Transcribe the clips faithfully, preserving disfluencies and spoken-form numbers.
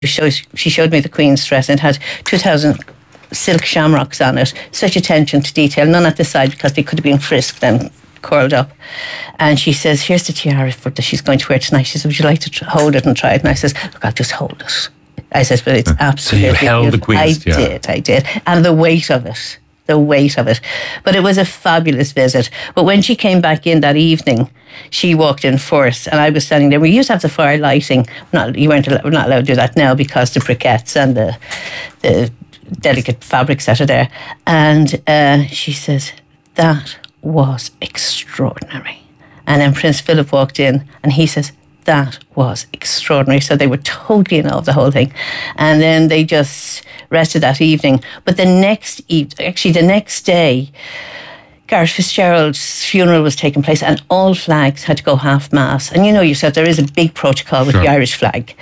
shows, she showed me the Queen's dress, and it had two thousand silk shamrocks on it. Such attention to detail, none at the side because they could have been frisked and curled up. And she says, here's the tiara for that she's going to wear tonight. She says, would you like to tr- hold it and try it? And I says, look, I'll just hold it. I says, but it's absolutely So you held beautiful. the Queen's I tiara. did, I did. And the weight of it, the weight of it. But it was a fabulous visit. But when she came back in that evening, she walked in first, and I was standing there. We used to have the fire lighting. Not, you weren't allowed, we're not allowed to do that now because the briquettes and the the delicate fabrics that are there. And uh, she says, that was extraordinary. And then Prince Philip walked in, and he says, that was extraordinary. So they were totally in awe of the whole thing. And then they just rested that evening. But the next eve- actually the next day, Gareth Fitzgerald's funeral was taking place, and all flags had to go half mast. And you know yourself, there is a big protocol with Sure. the Irish flag.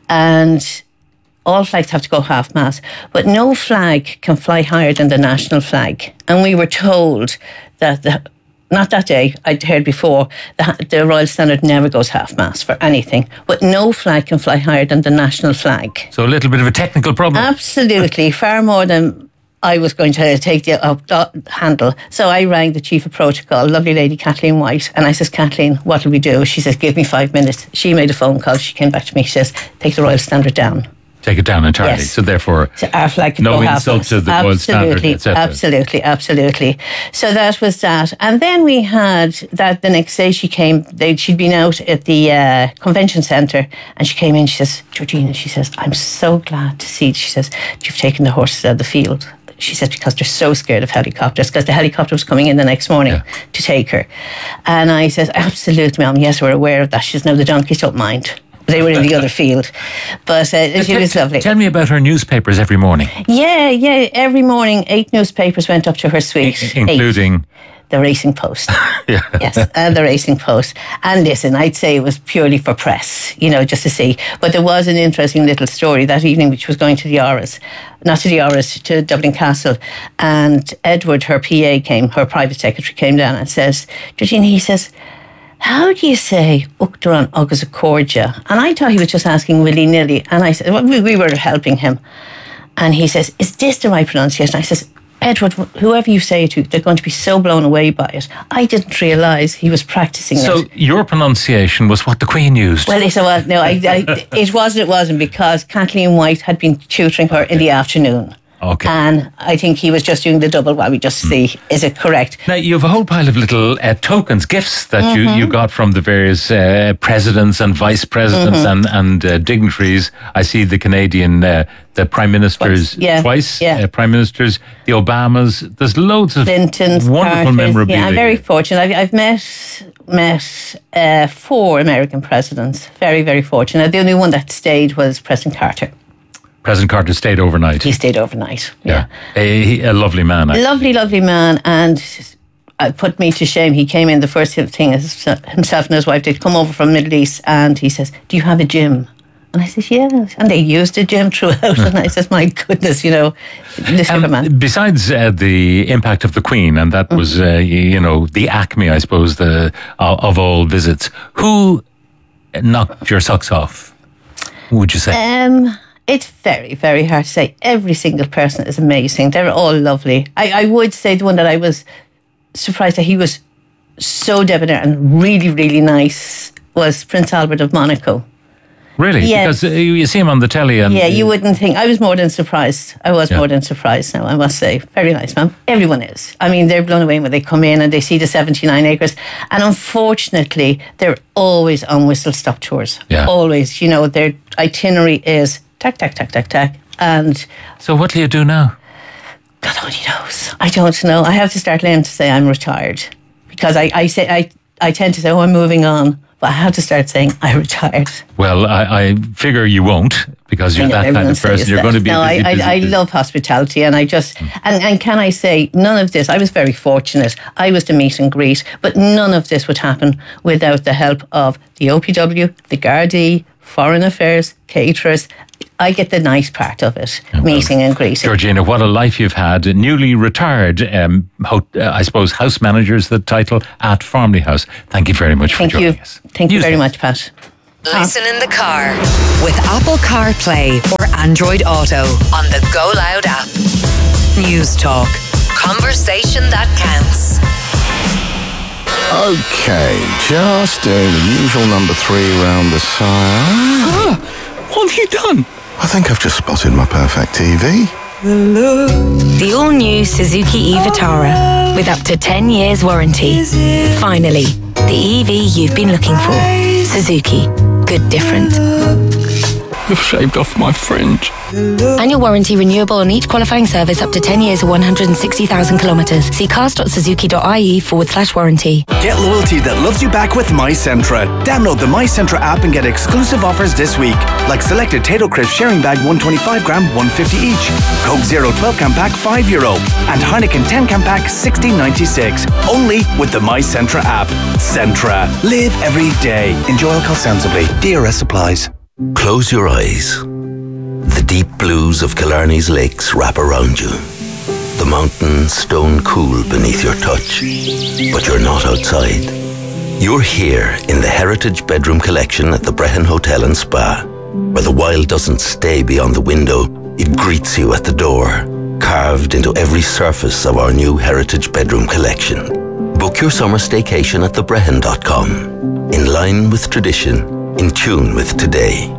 And all flags have to go half mast. But no flag can fly higher than the national flag. And we were told that the not that day, I'd heard before, the, the Royal Standard never goes half-mast for anything, but no flag can fly higher than the national flag. So a little bit of a technical problem. Absolutely, far more than I was going to take the uh, uh, handle. So I rang the Chief of Protocol, lovely lady Kathleen White, and I says, Kathleen, what will we do? She says, give me five minutes. She made a phone call. She came back to me. She says, take the Royal Standard down. Take it down entirely. Yes. So therefore, So our flag could no go insult half-mast. to the Royal Standard, Absolutely, et cetera. absolutely, absolutely. So that was that. And then we had that the next day she came, they, she'd been out at the uh, convention centre, and she came in, she says, Georgina, she says, I'm so glad to see, she says, you've taken the horses out of the field. She said, because they're so scared of helicopters, because the helicopter was coming in the next morning Yeah. to take her. And I says, absolutely, Mum, yes, we're aware of that. She says, no, the donkeys don't mind. They were in the other field. But uh, she was lovely. Tell me about her newspapers every morning, Yeah, yeah. Every morning, eight newspapers went up to her suite. including... Eight. The Racing Post. Yeah. Yes, and the Racing Post. And listen, I'd say it was purely for press, you know, just to see. But there was an interesting little story that evening, which was going to the Auras, not to the Auras, to Dublin Castle. And Edward, her P A, came, her private secretary, came down and says, Georgina, he says, how do you say Uachtaráin agus a Cordia? And I thought he was just asking willy-nilly. And I said, well, we, we were helping him. And he says, is this the right pronunciation? I says, Edward, whoever you say it to, they're going to be so blown away by it. I didn't realise he was practising So it. your pronunciation was what the Queen used. Well, it was, no, I, I, it wasn't, it wasn't, because Kathleen White had been tutoring her in the afternoon. Okay. And I think he was just doing the double while we just see, is it correct? Now, you have a whole pile of little uh, tokens, gifts that Mm-hmm. you, you got from the various uh, presidents and vice presidents Mm-hmm. and, and uh, dignitaries. I see the Canadian, uh, the Prime Ministers Twice, yeah, twice, yeah. Uh, Prime Ministers, the Obamas. There's loads of Clintons, wonderful Carters. memorabilia. Yeah, I'm very fortunate. I've, I've met met uh, four American presidents. Very, very fortunate. The only one that stayed was President Carter. President Carter stayed overnight. He stayed overnight. yeah. A, he- a lovely man. actually. Lovely, lovely man, and it put me to shame. He came in, the first thing is himself and his wife did come over from Middle East, and he says, do you have a gym? And I said, yes. And they used the gym throughout. And I said, my goodness, you know, this type of man. Um, besides uh, the impact of the Queen, and that was, uh, y- you know, the acme, I suppose, the of, of all visits, who knocked your socks off, would you say? Um, it's very, very hard to say. Every single person is amazing. They're all lovely. I, I would say the one that I was surprised that he was so debonair and really, really nice was Prince Albert of Monaco. Really? Yes. Because uh, you see him on the telly and... Yeah, you wouldn't think. I was more than surprised. I was Yeah. more than surprised now, I must say. Very nice, man. Everyone is. I mean, they're blown away when they come in and they see the seventy-nine acres. And unfortunately, they're always on whistle-stop tours. Yeah. Always. You know, their itinerary is tack, tack, tack, tack, tack. And So what do you do now? God only knows. I don't know. I have to start learning to say I'm retired. Because I, I say I, I tend to say, oh, I'm moving on. But I have to start saying I'm retired. Well, I, I figure you won't, because you're I know that kind everyone of person. says You're that. going to be no, busy, I, busy, I, I busy. love hospitality, and I just and, and can I say none of this? I was very fortunate. I was the meet and greet, but none of this would happen without the help of the O P W, the Gardaí, Foreign Affairs, caterers. I get the nice part of it, meeting and greeting. Georgina, what a life you've had. Newly retired, um, ho- uh, I suppose, house manager is the title at Farmley House. Thank you very much Thank for you. joining us. Thank you News very Next. much, Pat. Listen in the car with Apple CarPlay or Android Auto on the Go Loud app. News Talk. Conversation that counts. Okay, just doing the usual number three round the side. Ah, what have you done? I think I've just spotted my perfect T V. The all-new Suzuki e-Vitara with up to ten years warranty. Finally, the E V you've been looking for. Suzuki. Good different. You've shaved off my fringe. Annual warranty renewable on each qualifying service up to ten years or one hundred sixty thousand kilometres. See cars.suzuki.ie forward slash warranty. Get loyalty that loves you back with MyCentra. Download the MyCentra app and get exclusive offers this week. Like selected Tato Crisp sharing bag one twenty-five gram, one fifty each. Coke Zero twelve can pack five euro. And Heineken ten can pack sixteen ninety-six. Only with the MyCentra app. Centra. Live every day. Enjoy alcohol sensibly. D R S applies. Close your eyes. The deep blues of Killarney's lakes wrap around you. The mountains stone cool beneath your touch. But you're not outside. You're here in the Heritage Bedroom Collection at the Brehon Hotel and Spa, where the wild doesn't stay beyond the window, it greets you at the door, carved into every surface of our new Heritage Bedroom Collection. Book your summer staycation at the brehon dot com. In line with tradition, in tune with today.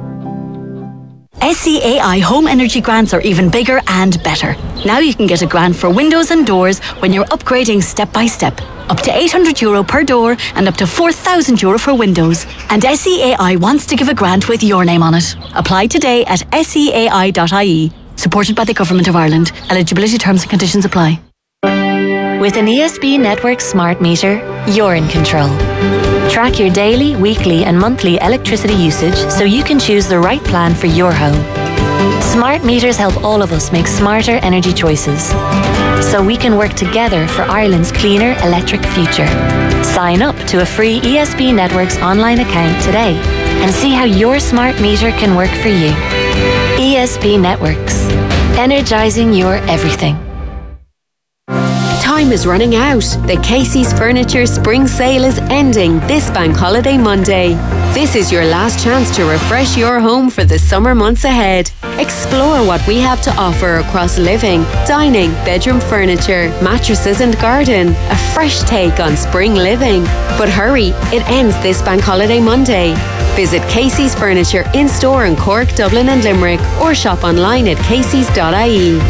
S C A I home energy grants are even bigger and better. Now you can get a grant for windows and doors when you're upgrading step by step. Up to eight hundred euro per door and up to four thousand euro for windows. And S C A I wants to give a grant with your name on it. Apply today at S E A I dot I E. Supported by the Government of Ireland. Eligibility terms and conditions apply. With an E S B Network smart meter, you're in control. Track your daily, weekly and monthly electricity usage so you can choose the right plan for your home. Smart meters help all of us make smarter energy choices, so we can work together for Ireland's cleaner electric future. Sign up to a free E S B Networks online account today and see how your smart meter can work for you. E S B Networks. Energising your everything. Time is running out. The Casey's Furniture Spring Sale is ending this Bank Holiday Monday. This is your last chance to refresh your home for the summer months ahead. Explore what we have to offer across living, dining, bedroom furniture, mattresses and garden. A fresh take on spring living. But hurry, it ends this Bank Holiday Monday. Visit Casey's Furniture in-store in Cork, Dublin and Limerick or shop online at caseys dot I E.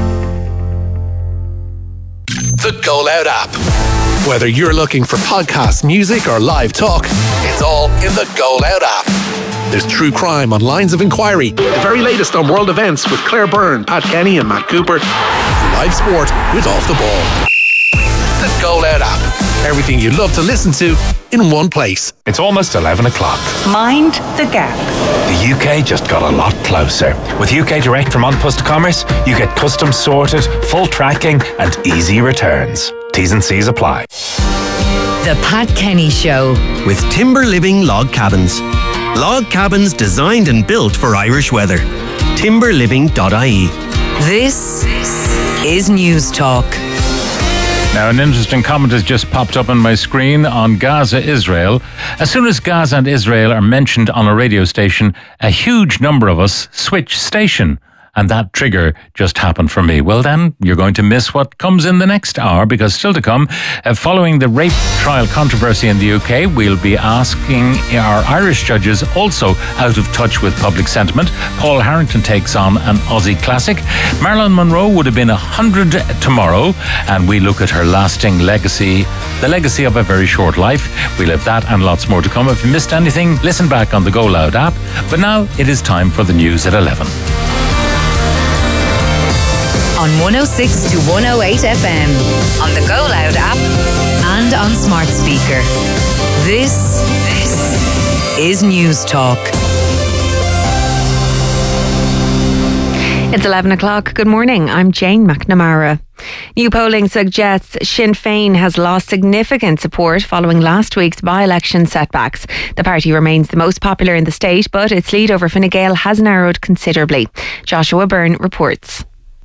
The Go Loud app. Whether you're looking for podcasts, music or live talk, it's all in the Go Loud app. There's true crime on Lines of Inquiry, the very latest on world events with Claire Byrne, Pat Kenny and Matt Cooper, live sport with Off the Ball. The Go Loud app. Everything you love to listen to in one place. It's almost eleven o'clock. Mind the gap. The U K just got a lot closer. With U K Direct from An Post Commerce, you get custom sorted, full tracking and easy returns. T's and C's apply. The Pat Kenny Show. With Timber Living Log Cabins. Log cabins designed and built for Irish weather. timber living dot I E. This is News Talk. Now, an interesting comment has just popped up on my screen on Gaza, Israel. As soon as Gaza and Israel are mentioned on a radio station, a huge number of us switch station. And that trigger just happened for me. Well then, you're going to miss what comes in the next hour, because still to come, uh, following the rape trial controversy in the U K, we'll be asking our Irish judges, also out of touch with public sentiment. Paul Harrington takes on an Aussie classic. Marilyn Monroe would have been one hundred tomorrow, and we look at her lasting legacy, the legacy of a very short life. We'll have that and lots more to come. If you missed anything, listen back on the Go Loud app. But now it is time for the news at eleven. On one oh six to one oh eight F M, on the Go Loud app, and on smart speaker. This, this is News Talk. It's eleven o'clock. Good morning. I'm Jane McNamara. New polling suggests Sinn Féin has lost significant support following last week's by-election setbacks. The party remains the most popular in the state, but its lead over Fine Gael has narrowed considerably. Joshua Byrne reports.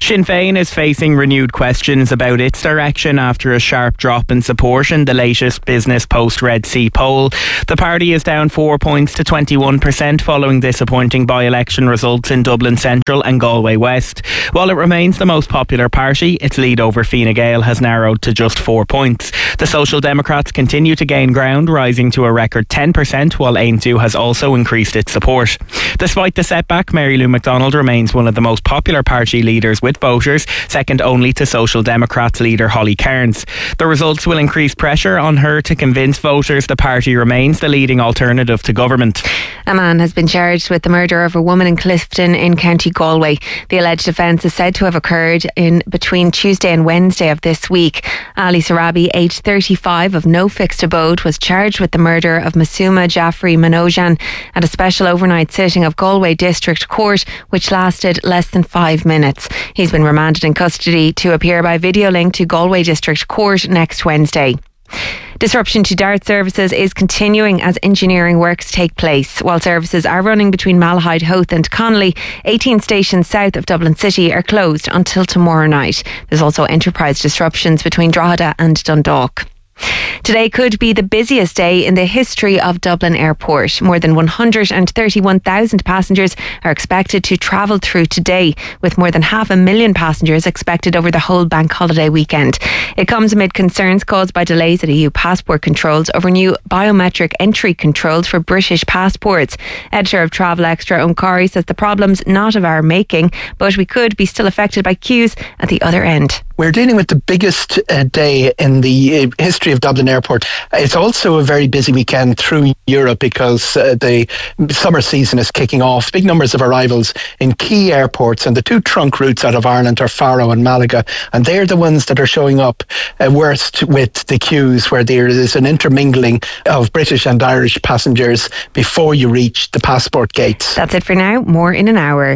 Sinn Féin is facing renewed questions about its direction after a sharp drop in support in the latest Business Post Red C poll. The party is down four points to twenty-one percent following disappointing by-election results in Dublin Central and Galway West. While it remains the most popular party, its lead over Fine Gael has narrowed to just four points. The Social Democrats continue to gain ground, rising to a record ten percent, while Ain Dhu has also increased its support. Despite the setback, Mary Lou McDonald remains one of the most popular party leaders with voters, second only to Social Democrats leader Holly Cairns. The results will increase pressure on her to convince voters the party remains the leading alternative to government. A man has been charged with the murder of a woman in Clifton in County Galway. The alleged offence is said to have occurred in between Tuesday and Wednesday of this week. Ali Sarabi, aged thirty-five, of no fixed abode, was charged with the murder of Masuma Jaffrey Manojan at a special overnight sitting of Galway District Court, which lasted less than five minutes. He's been remanded in custody to appear by video link to Galway District Court next Wednesday. Disruption to DART services is continuing as engineering works take place. While services are running between Malahide, Howth and Connolly, eighteen stations south of Dublin City are closed until tomorrow night. There's also enterprise disruptions between Drogheda and Dundalk. Today could be the busiest day in the history of Dublin Airport. More than one hundred thirty-one thousand passengers are expected to travel through today, with more than half a million passengers expected over the whole bank holiday weekend. It comes amid concerns caused by delays at E U passport controls over new biometric entry controls for British passports. Editor of Travel Extra, Eoin Corry, says the problem's not of our making, but we could be still affected by queues at the other end. We're dealing with the biggest uh, day in the uh, history of Dublin Airport. It's also a very busy weekend through Europe because uh, the summer season is kicking off. Big numbers of arrivals in key airports, and the two trunk routes out of Ireland are Faro and Malaga, and they're the ones that are showing up uh, worst with the queues, where there is an intermingling of British and Irish passengers before you reach the passport gates. That's it for now. More in an hour.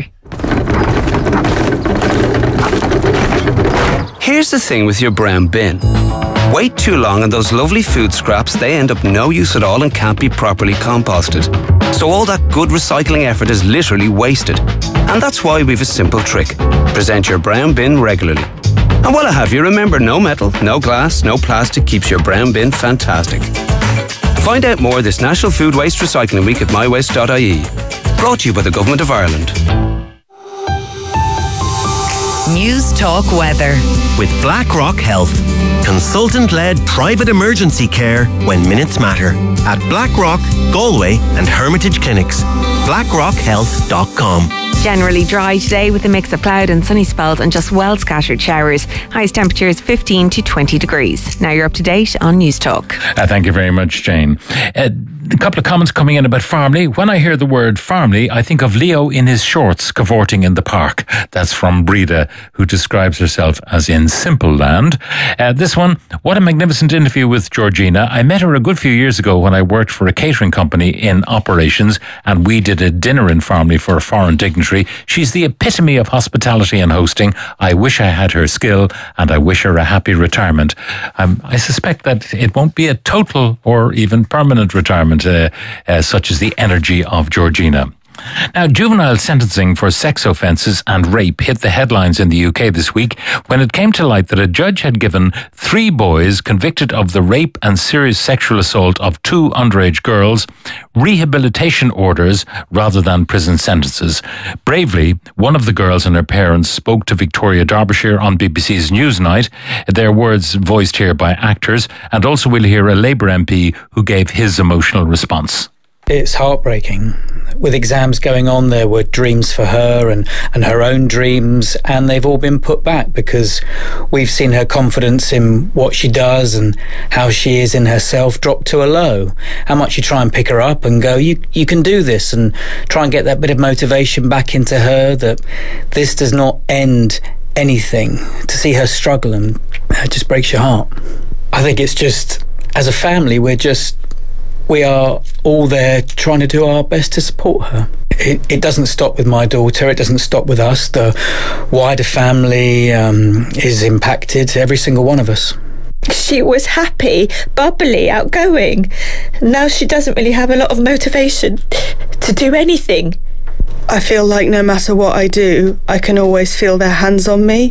Here's the thing with your brown bin. Wait too long and those lovely food scraps, they end up no use at all and can't be properly composted. So all that good recycling effort is literally wasted. And that's why we've a simple trick. Present your brown bin regularly. And while I have you, remember, no metal, no glass, no plastic keeps your brown bin fantastic. Find out more this National Food Waste Recycling Week at my waste dot I E. Brought to you by the Government of Ireland. News Talk Weather. With BlackRock Health. Consultant-led private emergency care when minutes matter. At BlackRock, Galway and Hermitage Clinics. blackrock health dot com. Generally dry today with a mix of cloud and sunny spells and just well scattered showers. Highest temperatures fifteen to twenty degrees. Now you're up to date on News Talk. Uh, thank you very much, Jane. Uh, a couple of comments coming in about Farmley. When I hear the word Farmley, I think of Leo in his shorts cavorting in the park. That's from Breda, who describes herself as in Simple Land. Uh, this one, what a magnificent interview with Georgina. I met her a good few years ago when I worked for a catering company in operations, and we did a dinner in Farmley for a foreign dignitary. She's the epitome of hospitality and hosting. I wish I had her skill, and I wish her a happy retirement. Um, I suspect that it won't be a total or even permanent retirement, uh, uh, such as the energy of Georgina. Now, juvenile sentencing for sex offences and rape hit the headlines in the U K this week when it came to light that a judge had given three boys convicted of the rape and serious sexual assault of two underage girls rehabilitation orders rather than prison sentences. Bravely, one of the girls and her parents spoke to Victoria Derbyshire on B B C's Newsnight, their words voiced here by actors, and also we'll hear a Labour M P who gave his emotional response. It's heartbreaking. With exams going on, there were dreams for her and, and her own dreams, and they've all been put back because we've seen her confidence in what she does and how she is in herself drop to a low. How much you try and pick her up and go, you you can do this, and try and get that bit of motivation back into her that this does not end anything. To see her struggle, and it just breaks your heart. I think it's just, as a family, we're just We are all there trying to do our best to support her. It, it doesn't stop with my daughter. It doesn't stop with us. The wider family um, is impacted, every single one of us. She was happy, bubbly, outgoing. Now she doesn't really have a lot of motivation to do anything. I feel like no matter what I do, I can always feel their hands on me.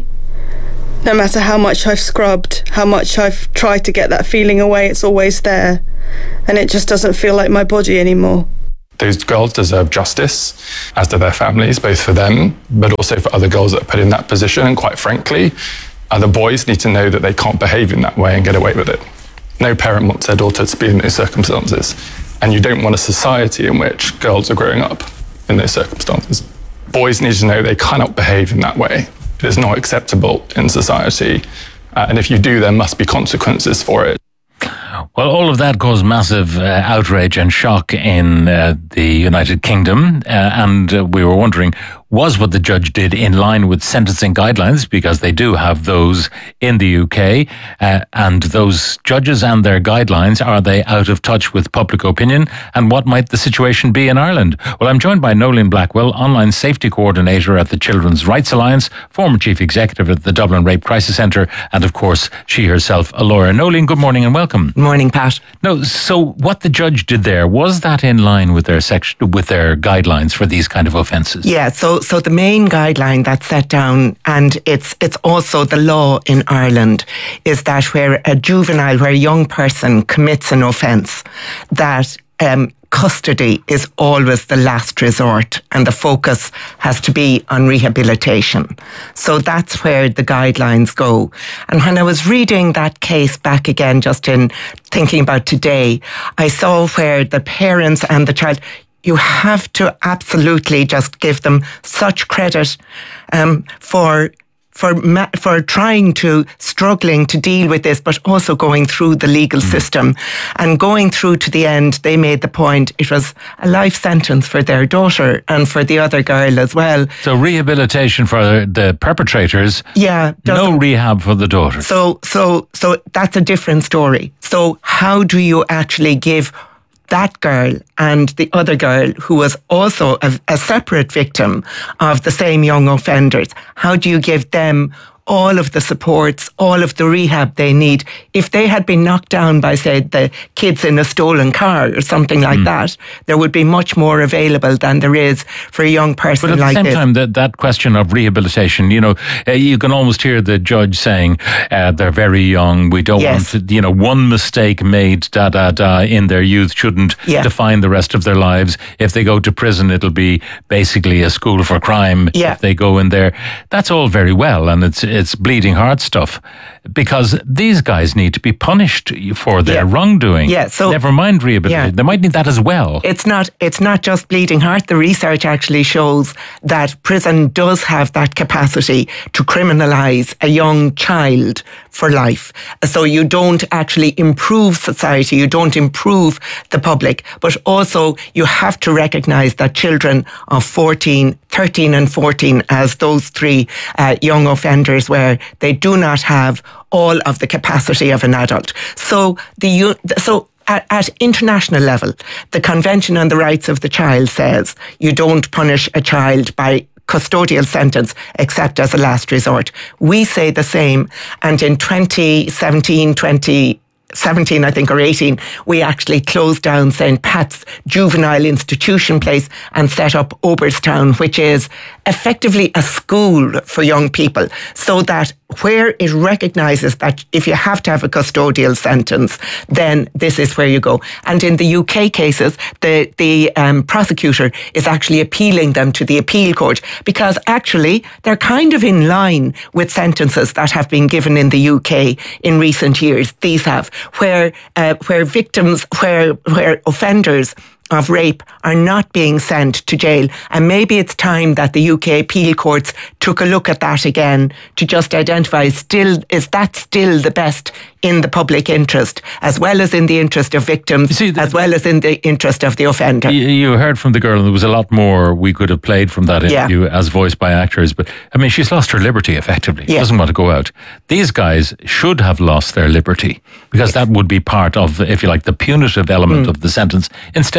No matter how much I've scrubbed, how much I've tried to get that feeling away, it's always there. And it just doesn't feel like my body anymore. Those girls deserve justice, as do their families, both for them, but also for other girls that are put in that position. And quite frankly, other boys need to know that they can't behave in that way and get away with it. No parent wants their daughter to be in those circumstances. And you don't want a society in which girls are growing up in those circumstances. Boys need to know they cannot behave in that way. It is not acceptable in society. Uh, and if you do, there must be consequences for it. Well, all of that caused massive uh, outrage and shock in uh, the United Kingdom. Uh, and uh, we were wondering, was what the judge did in line with sentencing guidelines? Because they do have those in the U K. Uh, and those judges and their guidelines, are they out of touch with public opinion? And what might the situation be in Ireland? Well, I'm joined by Nolene Blackwell, online safety coordinator at the Children's Rights Alliance, former chief executive at the Dublin Rape Crisis Centre, and of course, she herself a lawyer. Nolene, good morning and welcome. Morning, Pat. No, so what the judge did there, was that in line with their section, with their guidelines for these kind of offences? Yeah, so so the main guideline that's set down, and it's it's also the law in Ireland, is that where a juvenile, where a young person commits an offence, that um, custody is always the last resort and the focus has to be on rehabilitation. So that's where the guidelines go. And when I was reading that case back again, just in thinking about today, I saw where the parents and the child, you have to absolutely just give them such credit um, for for ma- for trying to, struggling to deal with this, but also going through the legal mm. system. And going through to the end, they made the point it was a life sentence for their daughter and for the other girl as well. So rehabilitation for the perpetrators, yeah, no rehab for the daughter. So, so, so that's a different story. So how do you actually give that girl and the other girl, who was also a, a separate victim of the same young offenders, how do you give them all of the supports, all of the rehab they need? If they had been knocked down by, say, the kids in a stolen car or something like mm. that, there would be much more available than there is for a young person like this. But at the same this. time, that, that question of rehabilitation, you know, uh, you can almost hear the judge saying, uh, they're very young, we don't yes. want to, you know, one mistake made, da, da, da, in their youth shouldn't yeah. define the rest of their lives. If they go to prison, it'll be basically a school for crime yeah. if they go in there. That's all very well, and it's it's bleeding heart stuff, because these guys need to be punished for their yeah. wrongdoing. Yeah, so never mind rehabilitation. Yeah. They might need that as well. It's not it's not just bleeding heart. The research actually shows that prison does have that capacity to criminalise a young child for life. So you don't actually improve society, you don't improve the public, but also you have to recognise that children of fourteen, thirteen and fourteen, as those three uh, young offenders where they do not have all of the capacity of an adult. So the so at, at international level, the Convention on the Rights of the Child says you don't punish a child by custodial sentence except as a last resort. We say the same, and in twenty seventeen, twenty seventeen, I think, or eighteen, we actually closed down Saint Pat's Juvenile Institution Place and set up Oberstown, which is effectively a school for young people, so that where it recognises that if you have to have a custodial sentence, then this is where you go. And in the U K cases, the, the um, prosecutor is actually appealing them to the appeal court, because actually they're kind of in line with sentences that have been given in the U K in recent years. These have, where uh, where victims, where where offenders of rape are not being sent to jail. And maybe it's time that the U K appeal courts took a look at that again to just identify, still, is that still the best in the public interest, as well as in the interest of victims, see, the, as well as in the interest of the offender. You, you heard from the girl, and there was a lot more we could have played from that interview yeah. as voiced by actors. But I mean, she's lost her liberty effectively. Yeah. She doesn't want to go out. These guys should have lost their liberty, because that would be part of, if you like, the punitive element mm. of the sentence. Instead,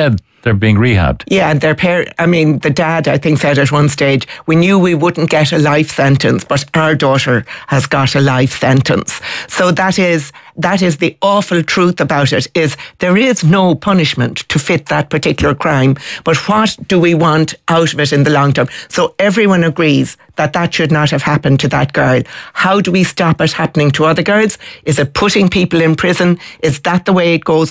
they're being rehabbed. Yeah, and their parent, I mean, the dad, I think, said at one stage, we knew we wouldn't get a life sentence, but our daughter has got a life sentence. So that is that is the awful truth about it, is there is no punishment to fit that particular crime. But what do we want out of it in the long term? So everyone agrees that that should not have happened to that girl. How do we stop it happening to other girls? Is it putting people in prison? Is that the way it goes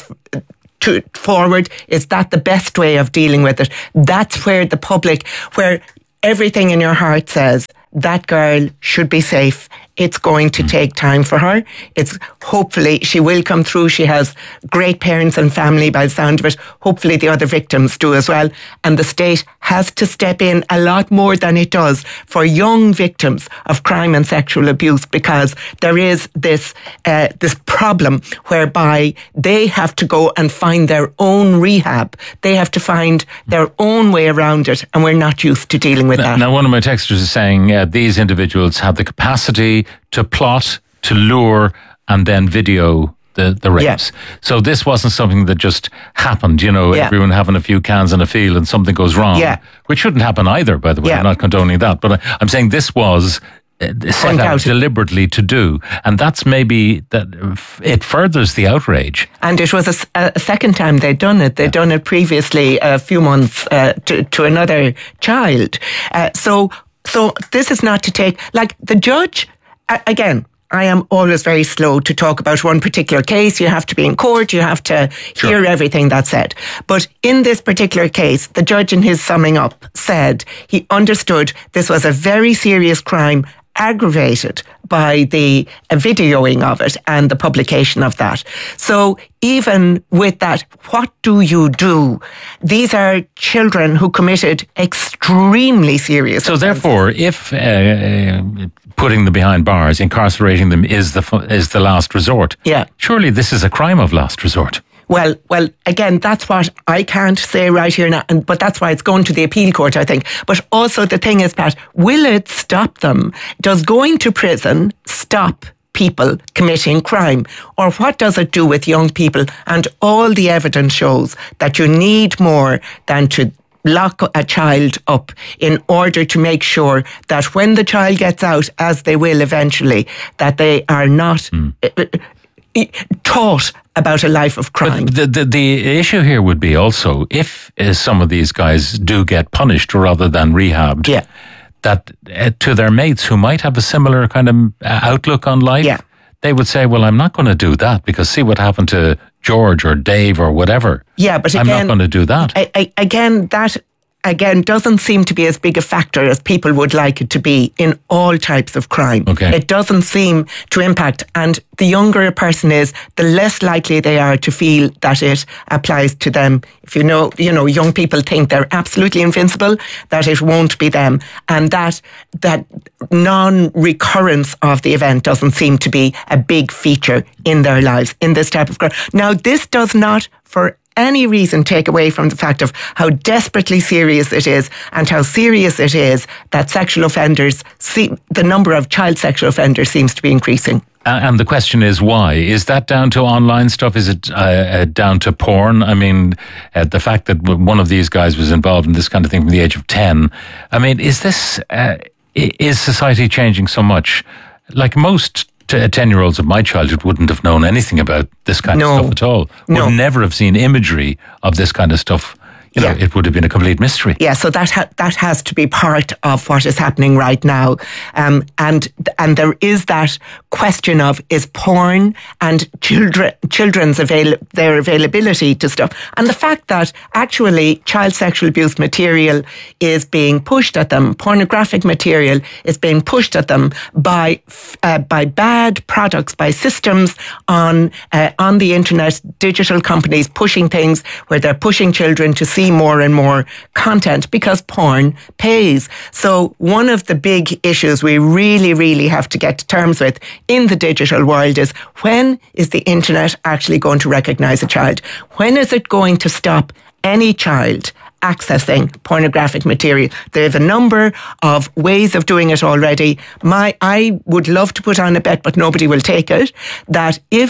to forward? Is that the best way of dealing with it? That's where the public, where everything in your heart says that girl should be safe. It's going to take time for her. It's hopefully she will come through. She has great parents and family by the sound of it. Hopefully the other victims do as well. And the state has to step in a lot more than it does for young victims of crime and sexual abuse, because there is this uh, this problem whereby they have to go and find their own rehab. They have to find their own way around it, and we're not used to dealing with now, that. Now, one of my texters is saying uh, these individuals have the capacity to plot, to lure, and then video the, the rapes. Yeah. So this wasn't something that just happened, you know, Yeah. everyone having a few cans in a field and something goes wrong. Yeah. Which shouldn't happen either, by the way. Yeah. I'm not condoning that. But I, I'm saying this was uh, set Point out out. deliberately to do. And that's maybe, that it furthers the outrage. And it was a, s- a second time they'd done it. They'd done it previously a few months uh, to, to another child. Uh, so, so this is not to take, like the judge, uh, again, I am always very slow to talk about one particular case. You have to be in court. You have to Sure. hear everything that's said. But in this particular case, the judge in his summing up said he understood this was a very serious crime, aggravated by the uh, videoing of it and the publication of that. So even with that, what do you do? These are children who committed extremely serious So offences. therefore, if uh, uh, putting them behind bars, incarcerating them is the fu- is the last resort, Yeah. surely this is a crime of last resort. Well, well, again, that's what I can't say right here now, and, but that's why it's going to the appeal court, I think. But also the thing is, Pat, will it stop them? Does going to prison stop people committing crime? Or what does it do with young people? And all the evidence shows that you need more than to lock a child up in order to make sure that when the child gets out, as they will eventually, that they are not uh, uh, taught about a life of crime. But the, the the issue here would be also if uh, some of these guys do get punished rather than rehabbed, yeah. that uh, to their mates who might have a similar kind of uh, outlook on life, Yeah. they would say, well, I'm not going to do that because see what happened to George or Dave or whatever. Yeah, but I'm again, not going to do that. I, I, again, that again doesn't seem to be as big a factor as people would like it to be in all types of crime. Okay. It doesn't seem to impact, and the younger a person is, the less likely they are to feel that it applies to them. If you know, you know, young people think they're absolutely invincible, that it won't be them, and that that non-recurrence of the event doesn't seem to be a big feature in their lives in this type of crime. Now, this does not, for any reason, take away from the fact of how desperately serious it is and how serious it is that sexual offenders, see, the number of child sexual offenders seems to be increasing. Uh, And the question is why? Is that down to online stuff? Is it uh, uh, down to porn? I mean, uh, the fact that w- one of these guys was involved in this kind of thing from the age of ten. I mean, is this, uh, i- is society changing so much? Like most t- ten-year-olds of my childhood wouldn't have known anything about this kind No. of stuff at all. Would No. never have seen imagery of this kind of stuff. You know, Yeah. it would have been a complete mystery. Yeah, so that ha- that has to be part of what is happening right now, um, and and there is that question of is porn and children children's avail- their availability to stuff, and the fact that actually child sexual abuse material is being pushed at them, pornographic material is being pushed at them by uh, by bad products, by systems on uh, on the internet, digital companies pushing things where they're pushing children to see more and more content because porn pays. So one of the big issues we really, really have to get to terms with in the digital world is when is the internet actually going to recognise a child? When is it going to stop any child accessing pornographic material? They have a number of ways of doing it already. My, I would love to put on a bet, but nobody will take it, that if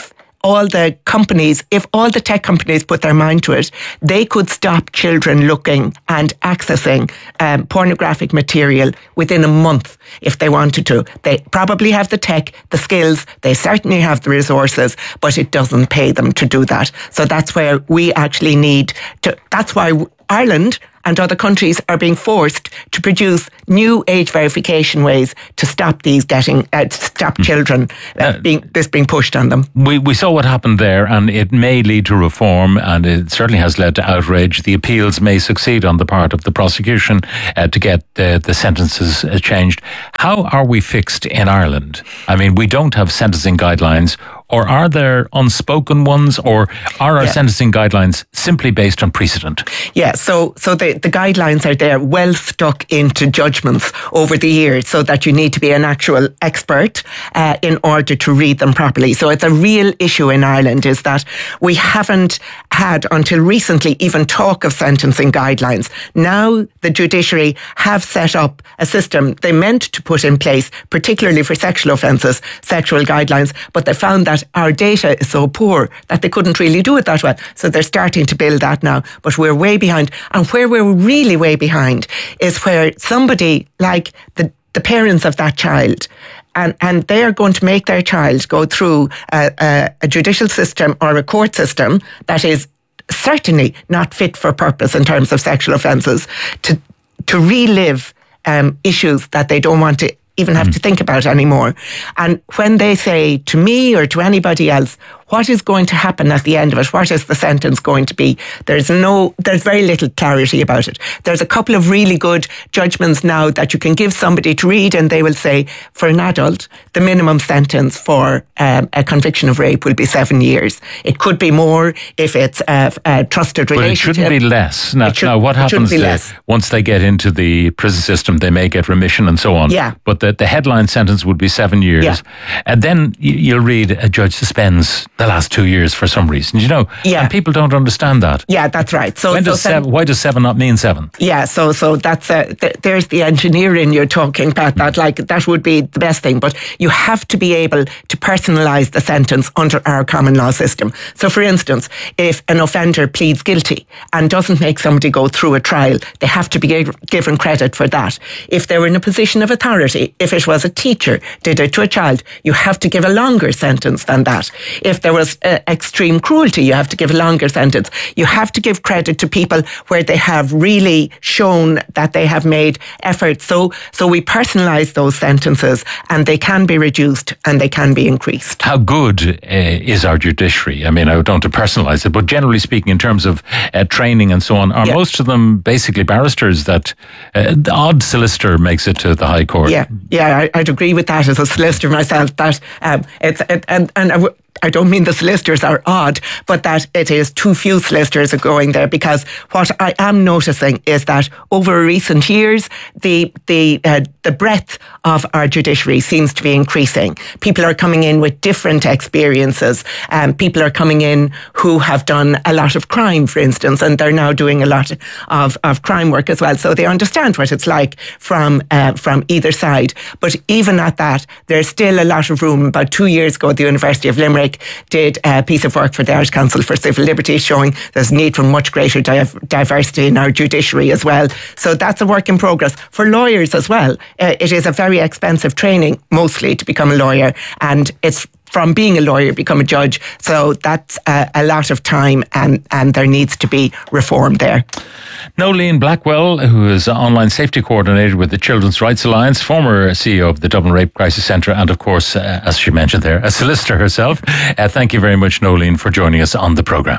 all the companies, if all the tech companies put their mind to it, they could stop children looking and accessing um, pornographic material within a month if they wanted to. They probably have the tech, the skills, they certainly have the resources, but it doesn't pay them to do that. So that's where we actually need to, that's why Ireland and other countries are being forced to produce new age verification ways to stop these getting, uh, to stop children uh, being this being pushed on them. We we saw what happened there, and it may lead to reform, and it certainly has led to outrage. The appeals may succeed on the part of the prosecution uh, to get the, the sentences uh, changed. How are we fixed in Ireland? I mean, we don't have sentencing guidelines. Or are there unspoken ones, or are our yeah. sentencing guidelines simply based on precedent? Yeah, so so the, the guidelines are there, well stuck into judgments over the years, so that you need to be an actual expert uh, in order to read them properly. So it's a real issue in Ireland, is that we haven't had until recently even talk of sentencing guidelines. Now the judiciary have set up a system they meant to put in place, particularly for sexual offences, sexual guidelines, but they found that our data is so poor that they couldn't really do it that well. So they're starting to build that now, but we're way behind. And where we're really way behind is where somebody like the, the parents of that child, and, and they are going to make their child go through a, a, a judicial system or a court system that is certainly not fit for purpose in terms of sexual offences, to, to relive um, issues that they don't want to even have mm. to think about anymore. And when they say to me or to anybody else, what is going to happen at the end of it? What is the sentence going to be? There's no, there's very little clarity about it. There's a couple of really good judgments now that you can give somebody to read, and they will say, for an adult, the minimum sentence for um, a conviction of rape will be seven years. It could be more if it's a, a trusted relationship. But it shouldn't be less. Now, should, now what happens is, once they get into the prison system, they may get remission and so on. Yeah. But the, the headline sentence would be seven years. Yeah. And then you'll read a judge suspends the last two years for some reason, you know. Yeah. And people don't understand that. Yeah, that's right. So, when so does seven, seven, why does seven not mean seven? Yeah, so so that's uh, th- there's the engineering you're talking about. That like that would be the best thing, but you have to be able to personalise the sentence under our common law system. So, for instance, if an offender pleads guilty and doesn't make somebody go through a trial, they have to be g- given credit for that. If they're in a position of authority, if it was a teacher did it to a child, you have to give a longer sentence than that. If there was uh, extreme cruelty, you have to give a longer sentence. You have to give credit to people where they have really shown that they have made efforts. So, so we personalise those sentences, and they can be reduced and they can be increased. How good uh, is our judiciary? I mean, I don't want to personalise it, but generally speaking, in terms of uh, training and so on, are yeah. most of them basically barristers that uh, the odd solicitor makes it to the High Court? Yeah, yeah, I, I'd agree with that as a solicitor myself. That um, it's it, and and. I w- I don't mean the solicitors are odd, but that it is too few solicitors are going there, because what I am noticing is that over recent years, the the uh, the breadth of our judiciary seems to be increasing. People are coming in with different experiences. Um, people are coming in who have done a lot of crime, for instance, and they're now doing a lot of, of crime work as well. So they understand what it's like from uh, from either side. But even at that, there's still a lot of room. About two years ago, the University of Limerick did a piece of work for the Irish Council for Civil Liberties showing there's need for much greater di- diversity in our judiciary as well. So that's a work in progress. For lawyers as well, uh, it is a very expensive training, mostly, to become a lawyer, and it's from being a lawyer, become a judge. So that's a, a lot of time, and, and there needs to be reform there. Nolene Blackwell, who is online safety coordinator with the Children's Rights Alliance, former C E O of the Dublin Rape Crisis Centre, and of course, uh, as she mentioned there, a solicitor herself. Uh, thank you very much, Nolene, for joining us on the programme.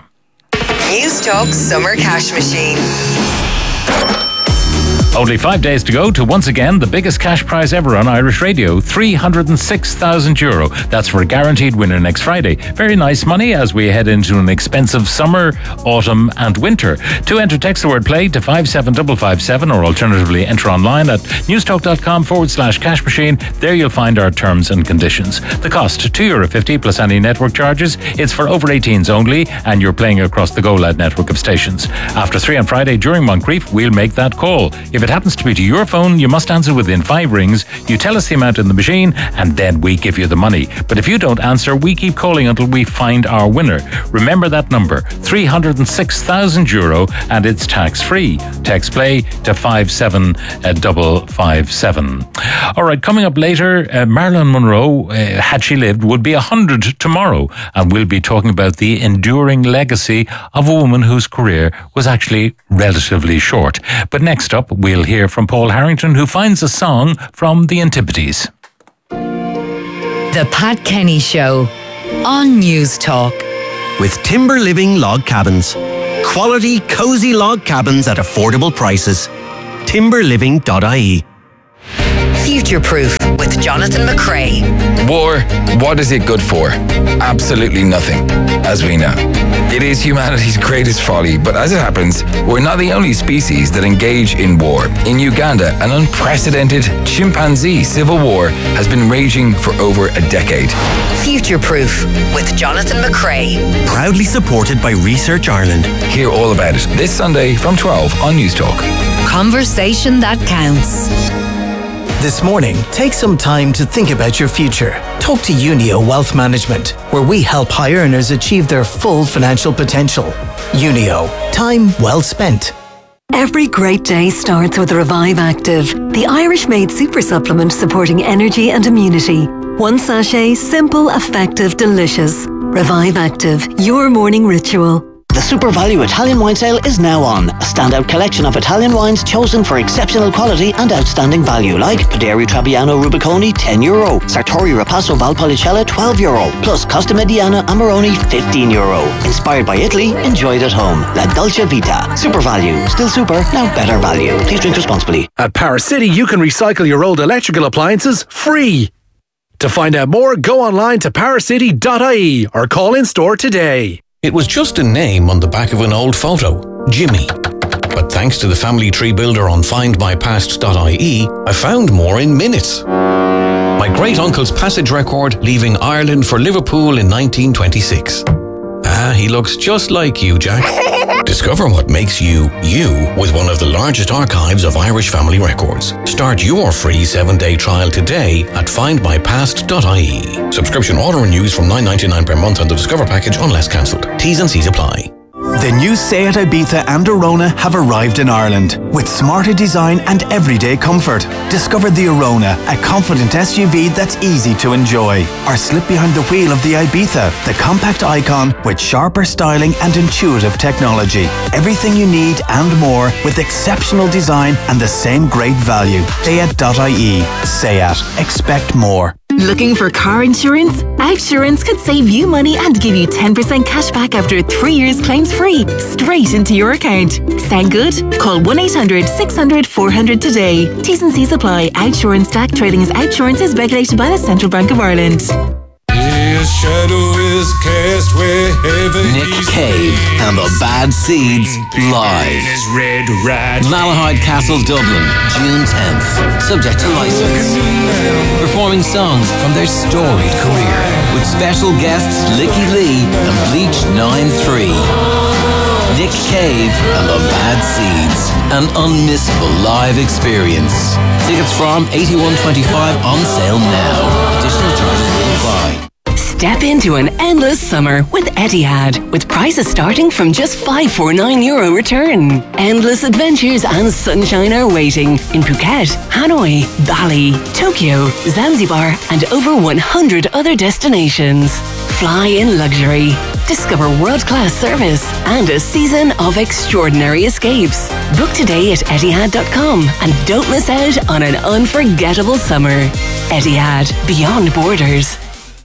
News Talk Summer Cash Machine. Only five days to go to, once again, the biggest cash prize ever on Irish radio, three hundred six thousand euro. That's for a guaranteed winner next Friday. Very nice money as we head into an expensive summer, autumn and winter. To enter, text the word play to five seven five five seven, or alternatively enter online at newstalk.com forward slash cash machine. There you'll find our terms and conditions. The cost, two euro fifty plus any network charges. It's for over eighteens only, and you're playing across the Go Loud network of stations. After three on Friday during Moncrief, we'll make that call. If it happens to be to your phone, you must answer within five rings. You tell us the amount in the machine, and then we give you the money. But if you don't answer, we keep calling until we find our winner. Remember that number, three hundred six thousand euro, and it's tax-free. Text play to five seven five five seven. All right, coming up later, uh, Marilyn Monroe, uh, had she lived, would be one hundred tomorrow, and we'll be talking about the enduring legacy of a woman whose career was actually relatively short. But next up, we'll hear from Paul Harrington, who finds a song from the Antipodes. The Pat Kenny Show on News Talk. With Timber Living Log Cabins. Quality, cosy log cabins at affordable prices. timber living dot I E. Future Proof with Jonathan McCrae. War, what is it good for? Absolutely nothing, as we know. It is humanity's greatest folly, but as it happens, we're not the only species that engage in war. In Uganda, an unprecedented chimpanzee civil war has been raging for over a decade. Future Proof with Jonathan McCrae. Proudly supported by Research Ireland. Hear all about it this Sunday from twelve on News Talk. Conversation that counts. This morning, take some time to think about your future. Talk to Unio Wealth Management, where we help high earners achieve their full financial potential. Unio, time well spent. Every great day starts with Revive Active, the Irish-made super supplement supporting energy and immunity. One sachet, simple, effective, delicious. Revive Active, your morning ritual. The Super Value Italian Wine Sale is now on. A standout collection of Italian wines chosen for exceptional quality and outstanding value, like Paderi Trebbiano Rubiconi, ten euro, Sartori Rapasso Valpolicella, twelve euro, plus Costa Mediana Amarone, fifteen euro. Inspired by Italy, enjoyed at home. La Dolce Vita. Super Value. Still super, now better value. Please drink responsibly. At Power City, you can recycle your old electrical appliances free. To find out more, go online to power city dot I E or call in store today. It was just a name on the back of an old photo, Jimmy. But thanks to the family tree builder on find my past dot I E, I found more in minutes. My great-uncle's passage record leaving Ireland for Liverpool in nineteen twenty-six. Ah, he looks just like you, Jack. Discover what makes you, you, with one of the largest archives of Irish family records. Start your free seven-day trial today at find my past dot I E. Subscription auto-renews from nine ninety-nine per month on the Discover package unless cancelled. T's and C's apply. The new Seat Ibiza and Arona have arrived in Ireland with smarter design and everyday comfort. Discover the Arona, a confident S U V that's easy to enjoy. Or slip behind the wheel of the Ibiza, the compact icon with sharper styling and intuitive technology. Everything you need and more with exceptional design and the same great value. Seat dot I E. Seat. Expect more. Looking for car insurance? Outsurance could save you money and give you ten percent cash back after three years claims free, straight into your account. Sound good? Call one eight hundred six hundred four hundred today. T's and C's apply. Outsurance Stack Trading as Outsurance is regulated by the Central Bank of Ireland. His shadow is cast wherever Nick Cave and the Bad Seeds live. Malahide Castle, Dublin, June tenth. Subject to license. Performing songs from their storied career with special guests Licky Lee and Bleach nine three. Nick Cave and the Bad Seeds. An unmissable live experience. Tickets from eighty-one twenty-five on sale now. Additional charges will apply. Step into an endless summer with Etihad, with prices starting from just five hundred forty-nine euro return. Endless adventures and sunshine are waiting in Phuket, Hanoi, Bali, Tokyo, Zanzibar, and over one hundred other destinations. Fly in luxury. Discover world-class service and a season of extraordinary escapes. Book today at Etihad dot com and don't miss out on an unforgettable summer. Etihad, beyond borders.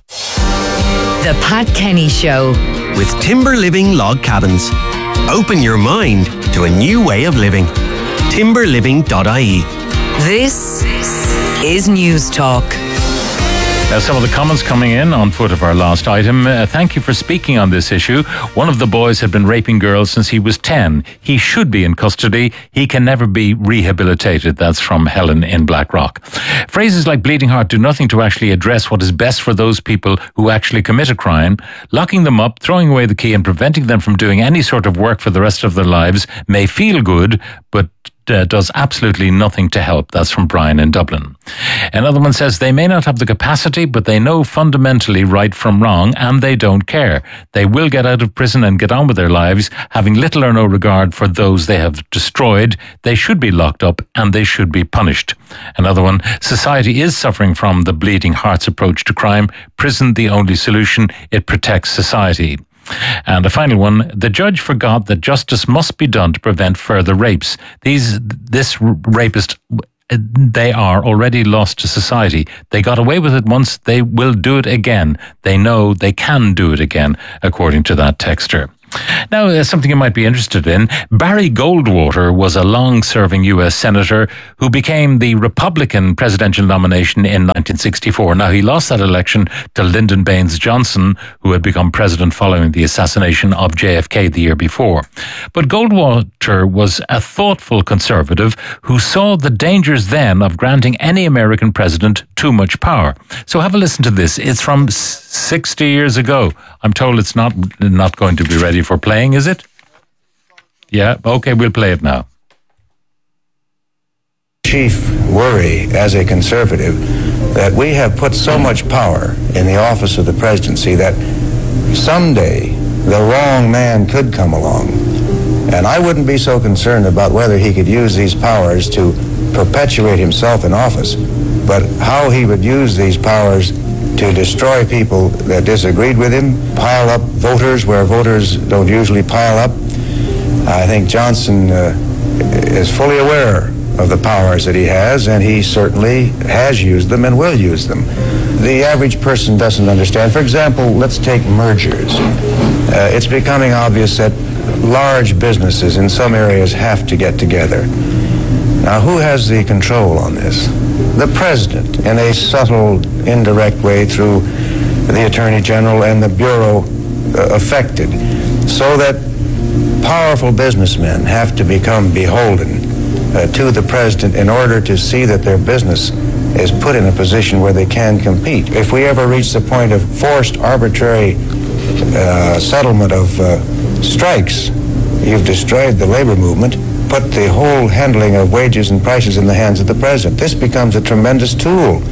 The Pat Kenny Show. With Timber Living Log Cabins. Open your mind to a new way of living. timber living dot I E. This is News Talk. Now, some of the comments coming in on foot of our last item. Uh, thank you for speaking on this issue. One of the boys had been raping girls since he was ten. He should be in custody. He can never be rehabilitated. That's from Helen in Blackrock. Phrases like bleeding heart do nothing to actually address what is best for those people who actually commit a crime. Locking them up, throwing away the key and preventing them from doing any sort of work for the rest of their lives may feel good, but uh, does absolutely nothing to help. That's from Brian in Dublin. Another one says, they may not have the capacity, but they know fundamentally right from wrong, and they don't care. They will get out of prison and get on with their lives, having little or no regard for those they have destroyed. They should be locked up and they should be punished. Another one, society is suffering from the bleeding hearts approach to crime. Prison the only solution. It protects society. And the final one, the judge forgot that justice must be done to prevent further rapes. These, this rapist, they are already lost to society. They got away with it once, they will do it again. They know they can do it again, according to that texter. Now, uh, something you might be interested in. Barry Goldwater was a long-serving U S senator who became the Republican presidential nomination in nineteen sixty-four. Now, he lost that election to Lyndon Baines Johnson, who had become president following the assassination of J F K the year before. But Goldwater was a thoughtful conservative who saw the dangers then of granting any American president too much power. So have a listen to this. It's from sixty years ago. I'm told it's not not going to be ready for playing, is it? Yeah, okay, we'll play it now. Chief worry as a conservative that we have put so much power in the office of the presidency that someday the wrong man could come along. And I wouldn't be so concerned about whether he could use these powers to perpetuate himself in office, but how he would use these powers to destroy people that disagreed with him, pile up voters where voters don't usually pile up. I think Johnson uh, is fully aware of the powers that he has, and he certainly has used them and will use them. The average person doesn't understand. For example, let's take mergers. Uh, it's becoming obvious that large businesses in some areas have to get together. Now, who has the control on this? The president, in a subtle, indirect way through the Attorney General and the Bureau uh, affected, so that powerful businessmen have to become beholden uh, to the president in order to see that their business is put in a position where they can compete. If we ever reach the point of forced, arbitrary uh, settlement of uh, strikes, you've destroyed the labor movement, put the whole handling of wages and prices in the hands of the president. This becomes a tremendous tool.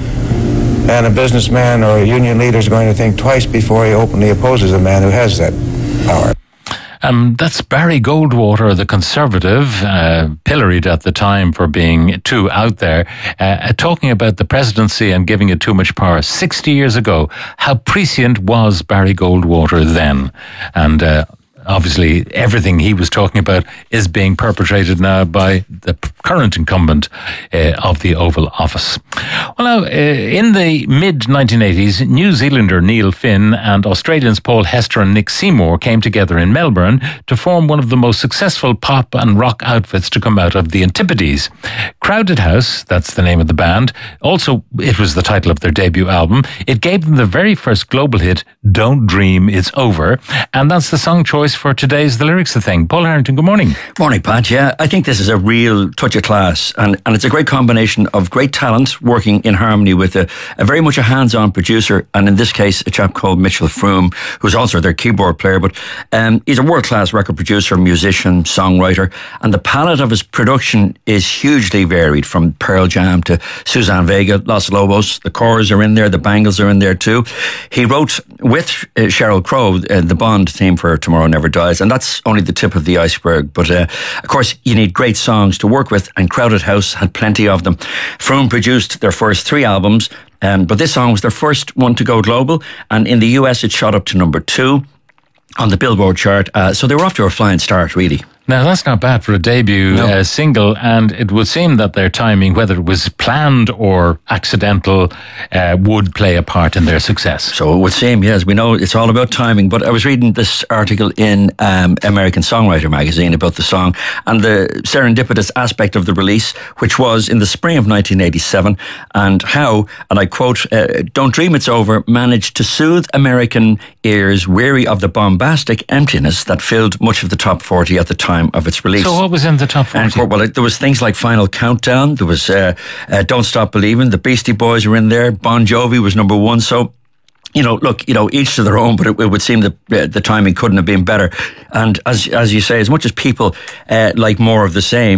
And a businessman or a union leader is going to think twice before he openly opposes a man who has that power. Um, that's Barry Goldwater, the conservative, uh, pilloried at the time for being too out there, uh, talking about the presidency and giving it too much power sixty years ago. How prescient was Barry Goldwater then? And uh, obviously, everything he was talking about is being perpetrated now by the current incumbent uh, of the Oval Office. Well, now, uh, in the mid nineteen eighties, New Zealander Neil Finn and Australians Paul Hester and Nick Seymour came together in Melbourne to form one of the most successful pop and rock outfits to come out of the Antipodes. Crowded House, that's the name of the band. Also, it was the title of their debut album. It gave them the very first global hit, Don't Dream It's Over. And that's the song choice for today's The Lyrics of the Thing. Paul Harrington, good morning. Morning, Pat. Yeah, I think this is a real touch of class, and, and it's a great combination of great talent working in harmony with a, a very much a hands-on producer, and in this case, a chap called Mitchell Froome, who's also their keyboard player, but um, he's a world-class record producer, musician, songwriter, and the palette of his production is hugely varied, from Pearl Jam to Suzanne Vega, Los Lobos. The Corrs are in there, the Bangles are in there too. He wrote with uh, Sheryl Crow uh, the Bond theme for Tomorrow Never Dies, and that's only the tip of the iceberg. But uh, of course, you need great songs to work with, and Crowded House had plenty of them. Froome produced their first three albums, um, but this song was their first one to go global, and in the U S it shot up to number two on the Billboard chart. Uh, so they were off to a flying start, really. Now, that's not bad for a debut no. uh, single, and it would seem that their timing, whether it was planned or accidental, uh, would play a part in their success. So it would seem, yes. We know it's all about timing, but I was reading this article in um, American Songwriter magazine about the song and the serendipitous aspect of the release, which was in the spring of nineteen eighty-seven, and how, and I quote, uh, Don't Dream It's Over managed to soothe American ears weary of the bombastic emptiness that filled much of the top forty at the time of its release. So what was in the top forty? And, well, there was things like Final Countdown, there was uh, uh, Don't Stop Believing, the Beastie Boys were in there, Bon Jovi was number one. So, you know, look, you know, each to their own, but it, it would seem that uh, the timing couldn't have been better. And as as you say, as much as people uh, like more of the same,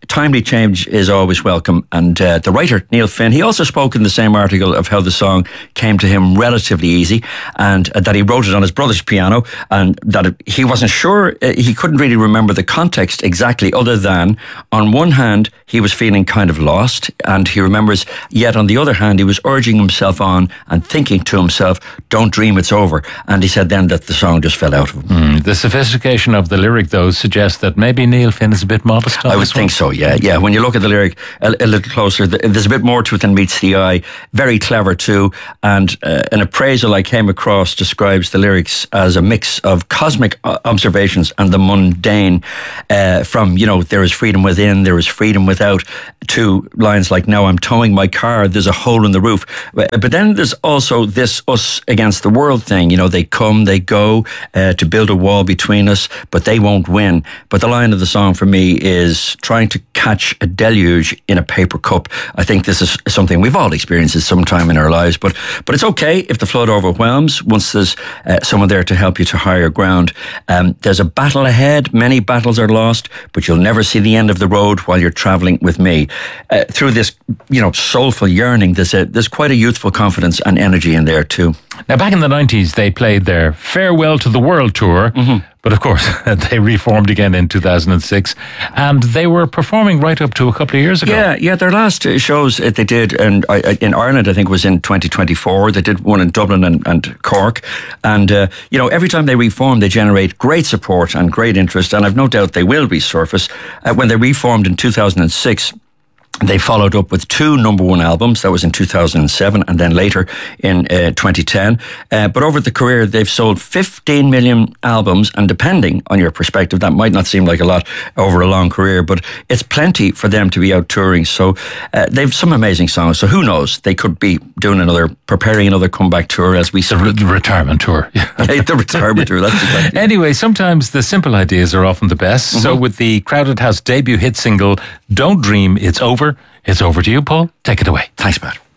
timely change is always welcome. And uh, the writer, Neil Finn, he also spoke in the same article of how the song came to him relatively easy, and uh, that he wrote it on his brother's piano, and that it, he wasn't sure, uh, he couldn't really remember the context exactly, other than on one hand he was feeling kind of lost, and he remembers, yet on the other hand he was urging himself on and thinking to himself, don't dream it's over. And he said then that the song just fell out of him. Mm, the sophistication of the lyric, though, suggests that maybe Neil Finn is a bit modest on I would this think one. so, yeah. Yeah, when you look at the lyric a, a little closer, there's a bit more to it than meets the eye. Very clever too. And uh, an appraisal I came across describes the lyrics as a mix of cosmic observations and the mundane, uh, from, you know, there is freedom within, there is freedom without, to lines like, now I'm towing my car, there's a hole in the roof. But then there's also this us against the world thing. You know, they come, they go uh, to build a wall between us, but they won't win. But the line of the song for me is trying to catch a deluge in a paper cup. I think this is something we've all experienced at some time in our lives, but but it's okay if the flood overwhelms once there's uh, someone there to help you to higher ground. Um, there's a battle ahead. Many battles are lost, but you'll never see the end of the road while you're travelling with me. Uh, through this, you know, soulful yearning, there's a, there's quite a youthful confidence and energy in there too. Now, back in the nineties, they played their Farewell to the World tour, mm-hmm. but of course, they reformed again in two thousand six, and they were performing right up to a couple of years ago. Yeah, yeah, their last shows that they did and in Ireland, I think, was in twenty twenty-four. They did one in Dublin and, and Cork, and uh, you know, every time they reform, they generate great support and great interest, and I've no doubt they will resurface. Uh, when they reformed in two thousand six, they followed up with two number one albums. That was in two thousand seven and then later in uh, twenty ten. Uh, but over the career, they've sold fifteen million albums. And depending on your perspective, that might not seem like a lot over a long career, but it's plenty for them to be out touring. So uh, they've some amazing songs. So who knows? They could be doing another, preparing another comeback tour as we... The re- retirement tour. The retirement tour. That's exactly. Anyway, sometimes the simple ideas are often the best. Mm-hmm. So with the Crowded House debut hit single, Don't Dream It's Over, it's over to you, Paul. Take it away. Thanks, Pat.